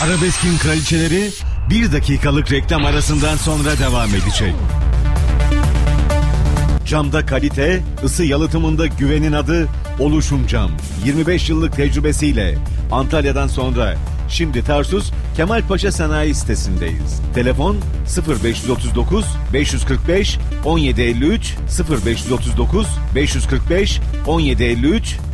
Arabeskin kraliçeleri 1 dakikalık reklam arasından sonra devam edecek. Camda kalite, ısı yalıtımında güvenin adı Oluşum Cam. 25 yıllık tecrübesiyle Antalya'dan sonra şimdi Tarsus Kemalpaşa Sanayi sitesindeyiz. Telefon 0539 545 1753 0539 545 1753